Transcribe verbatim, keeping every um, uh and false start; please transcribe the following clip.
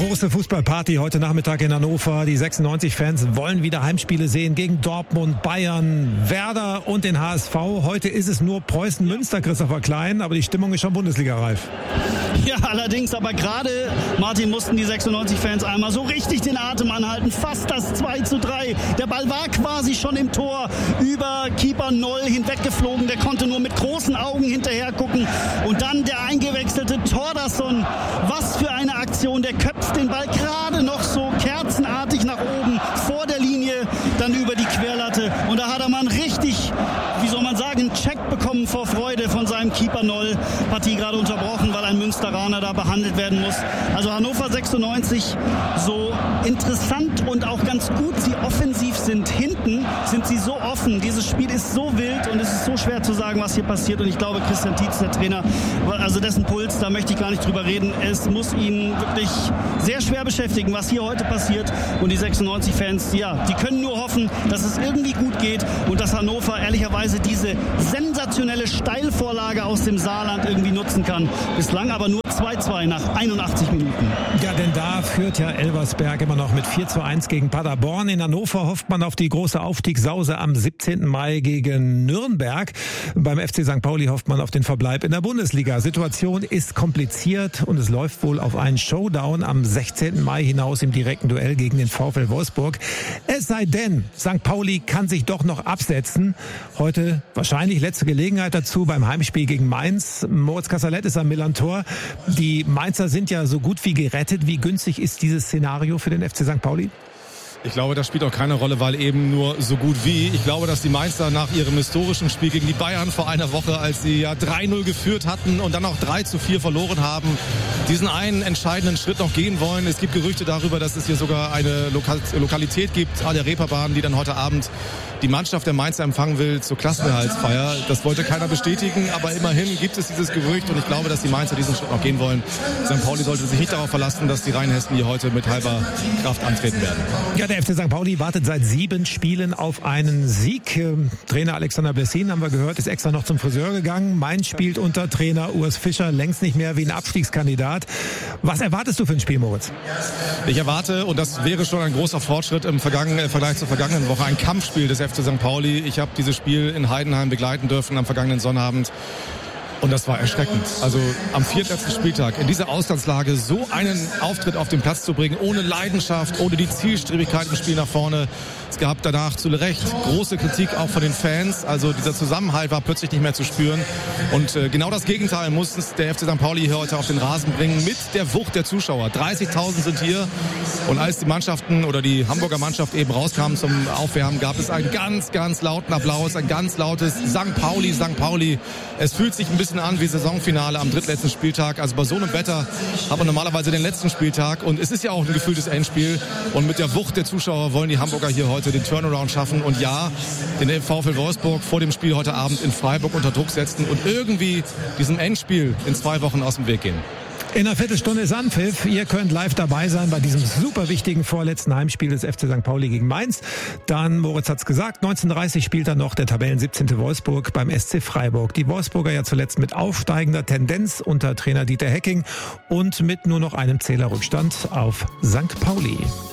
Große Fußballparty heute Nachmittag in Hannover. Die sechsundneunzig-Fans wollen wieder Heimspiele sehen gegen Dortmund, Bayern, Werder und den H S V. Heute ist es nur Preußen-Münster, Christopher Klein, aber die Stimmung ist schon Bundesliga-reif. Ja, allerdings, aber gerade, Martin, mussten die sechsundneunzig-Fans einmal so richtig den Atem anhalten. Fast das zwei zu drei. Der Ball war quasi schon im Tor, über Keeper Noll hinweggeflogen. Der konnte nur mit großen Augen hinterher gucken. Und dann der eingewechselte Thordarson. Was für eine Aktion. Der köpft den Ball gerade noch so kerzenartig nach oben vor der Linie, dann über die Querlatte. Und da hat er mal einen richtig, wie soll man sagen, einen Check bekommen vor Freude von seinem Keeper Noll. Partie gerade unterbrochen, weil ein Münsteraner da behandelt werden muss. Also Hannover sechsundneunzig, so interessant und auch ganz gut sie offensiv sind. Hinten sind sie so offen. Dieses Spiel ist so wild und es ist so schwer zu sagen, was hier passiert. Und ich glaube, Christian Tietz, der Trainer, also dessen Puls, da möchte ich gar nicht drüber reden. Es muss ihn wirklich sehr schwer beschäftigen, was hier heute passiert. Und die sechsundneunzig-Fans, ja, die können nur hoffen, dass es irgendwie gut geht und dass Hannover ehrlicherweise diese sensationelle Steilvorlage aus dem Saarland irgendwie nutzen kann. Bislang aber nur zwei zu zwei nach einundachtzig Minuten. Ja, denn da führt ja Elversberg immer noch mit vier zu eins gegen Paderborn. In Hannover hofft man auf die große Aufstiegssause am siebzehnten Mai gegen Nürnberg. Beim F C Sankt Pauli hofft man auf den Verbleib in der Bundesliga. Situation ist kompliziert und es läuft wohl auf einen Showdown am sechzehnten Mai hinaus im direkten Duell gegen den VfL Wolfsburg. Es sei denn, Sankt Pauli kann sich doch noch absetzen. Heute wahrscheinlich letzte Gelegenheit dazu beim Heimspiel gegen Mainz. Moritz Kasserlet ist am Millantor. Die Mainzer sind ja so gut wie gerettet. Wie günstig ist dieses Szenario für den F C Sankt Pauli? Ich glaube, das spielt auch keine Rolle, weil eben nur so gut wie. Ich glaube, dass die Mainzer nach ihrem historischen Spiel gegen die Bayern vor einer Woche, als sie ja drei null geführt hatten und dann auch drei zu vier verloren haben, diesen einen entscheidenden Schritt noch gehen wollen. Es gibt Gerüchte darüber, dass es hier sogar eine Lokal- Lokalität gibt, an der Reeperbahn, die dann heute Abend die Mannschaft der Mainzer empfangen will zur Klassenerhaltsfeier. Das wollte keiner bestätigen, aber immerhin gibt es dieses Gerücht und ich glaube, dass die Mainzer diesen Schritt noch gehen wollen. Sankt Pauli sollte sich nicht darauf verlassen, dass die Rheinhessen hier heute mit halber Kraft antreten werden. Ja, der F C Sankt Pauli wartet seit sieben Spielen auf einen Sieg. Trainer Alexander Blessin, haben wir gehört, ist extra noch zum Friseur gegangen. Mainz spielt unter Trainer Urs Fischer längst nicht mehr wie ein Abstiegskandidat. Was erwartest du für ein Spiel, Moritz? Ich erwarte, und das wäre schon ein großer Fortschritt im Vergangen, Vergleich zur vergangenen Woche, ein Kampfspiel des F C Sankt Pauli. Ich habe dieses Spiel in Heidenheim begleiten dürfen am vergangenen Sonnabend. Und das war erschreckend. Also am viertletzten Spieltag in dieser Ausgangslage so einen Auftritt auf den Platz zu bringen, ohne Leidenschaft, ohne die Zielstrebigkeit im Spiel nach vorne. Es gab danach zu Recht große Kritik auch von den Fans. Also dieser Zusammenhalt war plötzlich nicht mehr zu spüren. Und äh, genau das Gegenteil muss es der F C Sankt Pauli hier heute auf den Rasen bringen mit der Wucht der Zuschauer. dreißigtausend sind hier. Und als die Mannschaften oder die Hamburger Mannschaft eben rauskamen zum Aufwärmen, gab es einen ganz, ganz lauten Applaus, ein ganz lautes Sankt Pauli, Sankt Pauli. Es fühlt sich ein bisschen an wie Saisonfinale am drittletzten Spieltag. Also bei so einem Wetter hat man normalerweise den letzten Spieltag. Und es ist ja auch ein gefühltes Endspiel. Und mit der Wucht der Zuschauer wollen die Hamburger hier heute den Turnaround schaffen. Und ja, den VfL Wolfsburg vor dem Spiel heute Abend in Freiburg unter Druck setzen und irgendwie diesem Endspiel in zwei Wochen aus dem Weg gehen. In einer Viertelstunde ist Anpfiff. Ihr könnt live dabei sein bei diesem super wichtigen vorletzten Heimspiel des F C Sankt Pauli gegen Mainz. Dann, Moritz hat's gesagt, neunzehn Uhr dreißig spielt dann noch der Tabellen siebzehnte Wolfsburg beim S C Freiburg. Die Wolfsburger ja zuletzt mit aufsteigender Tendenz unter Trainer Dieter Hecking und mit nur noch einem Zählerrückstand auf Sankt Pauli.